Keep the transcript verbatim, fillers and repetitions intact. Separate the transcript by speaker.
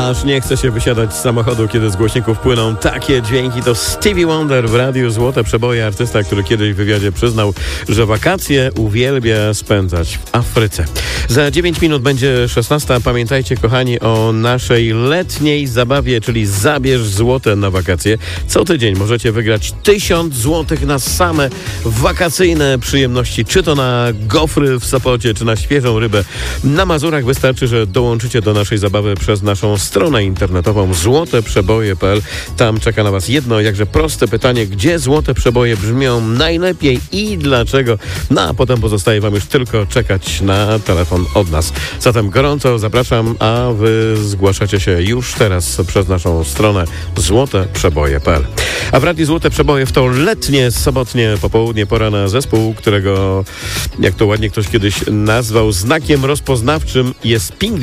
Speaker 1: Aż nie chce się wysiadać z samochodu, kiedy z głośników płyną takie dźwięki. To Stevie Wonder w radiu Złote Przeboje, artysta, który kiedyś w wywiadzie przyznał, że wakacje uwielbia spędzać w Afryce. Za dziewięć minut będzie szesnasta. Pamiętajcie, kochani, o naszej letniej zabawie, czyli Zabierz Złote na wakacje. Co tydzień możecie wygrać tysiąc złotych na same wakacyjne przyjemności, czy to na gofry w Sopocie, czy na świeżą rybę na Mazurach. Wystarczy, że dołączycie do naszej zabawy przez naszą stronę internetową złote przeboje kropka p l. Tam czeka na was jedno, jakże proste pytanie, gdzie złote przeboje brzmią najlepiej i dlaczego. No a potem pozostaje wam już tylko czekać na telefon od nas. Zatem gorąco zapraszam, a wy zgłaszacie się już teraz przez naszą stronę złote przeboje kropka p l. A w Radiu Złote Przeboje w to letnie, sobotnie popołudnie pora na zespół, którego, jak to ładnie ktoś kiedyś nazwał, znakiem rozpoznawczym jest pingwin.